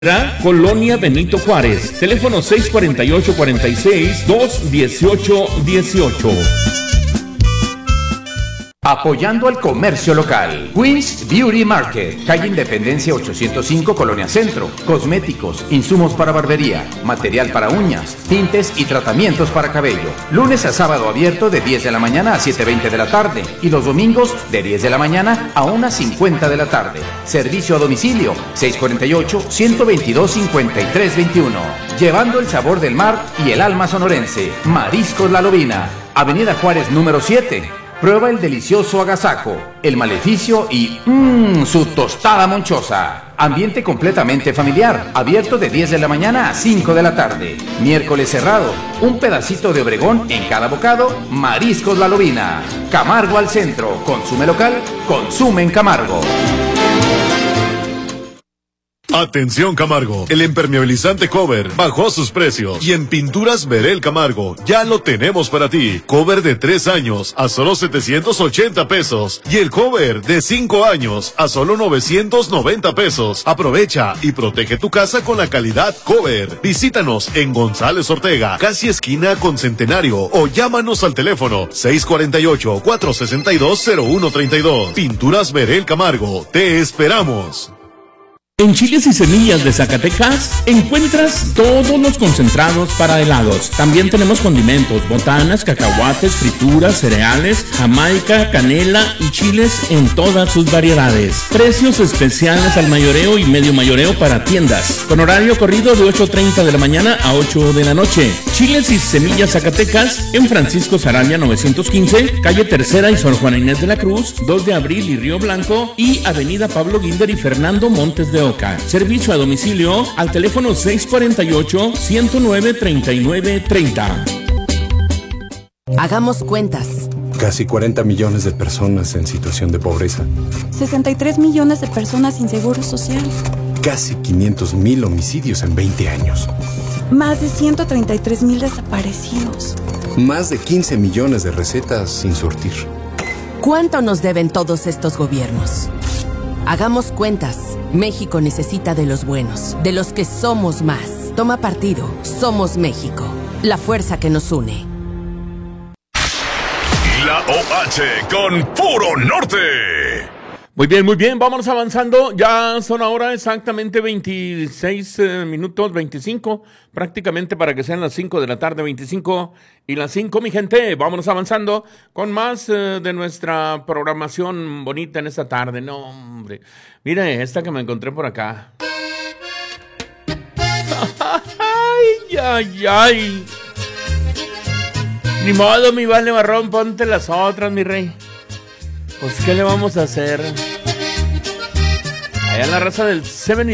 Colonia Benito Juárez, teléfono 648-46-218-18. Apoyando al comercio local. Queens Beauty Market, calle Independencia 805, Colonia Centro. Cosméticos, insumos para barbería, material para uñas, tintes y tratamientos para cabello. Lunes a sábado abierto de 10 de la mañana a 7:20 de la tarde y los domingos de 10 de la mañana a 1:50 de la tarde. Servicio a domicilio 648-122-5321. Llevando el sabor del mar y el alma sonorense. Mariscos La Lobina, Avenida Juárez número 7. Prueba el delicioso agasajo, el maleficio y su tostada monchosa. Ambiente completamente familiar, abierto de 10 de la mañana a 5 de la tarde. Miércoles cerrado, un pedacito de Obregón en cada bocado. Mariscos La Lobina. Camargo al centro, consume local, consume en Camargo. Atención Camargo, el impermeabilizante Cover bajó sus precios y en Pinturas Verel Camargo ya lo tenemos para ti. Cover de 3 años a solo 780 pesos y el Cover de 5 años a solo 990 pesos. Aprovecha y protege tu casa con la calidad Cover. Visítanos en González Ortega, casi esquina con Centenario, o llámanos al teléfono 648-462-0132. Pinturas Verel Camargo, te esperamos. En Chiles y Semillas de Zacatecas encuentras todos los concentrados para helados. También tenemos condimentos, botanas, cacahuates, frituras, cereales, jamaica, canela y chiles en todas sus variedades. Precios especiales al mayoreo y medio mayoreo para tiendas, con horario corrido de 8:30 de la mañana a 8 de la noche. Chiles y Semillas Zacatecas en Francisco Sarabia 915, calle Tercera y Sor Juana Inés de la Cruz, 2 de Abril y Río Blanco, y avenida Pablo Guinder y Fernando Montes de Oca. Servicio a domicilio al teléfono 648-109-3930. Hagamos cuentas. Casi 40 millones de personas en situación de pobreza. 63 millones de personas sin seguro social. Casi 500,000 homicidios en 20 años. Más de 133,000 desaparecidos. Más de 15 millones de recetas sin surtir. ¿Cuánto nos deben todos estos gobiernos? Hagamos cuentas. México necesita de los buenos, de los que somos más. Toma partido. Somos México. La fuerza que nos une. La OH con Puro Norte. Muy bien, vámonos avanzando. Ya son ahora exactamente 26 minutos, 25, prácticamente para que sean las 5 de la tarde, 25 y las 5, mi gente. Vámonos avanzando con más de nuestra programación bonita en esta tarde. No, hombre, mire esta que me encontré por acá. Ay. Ni modo, mi vale marrón, ponte las otras, mi rey. Pues, ¿qué le vamos a hacer? Allá en la raza del 7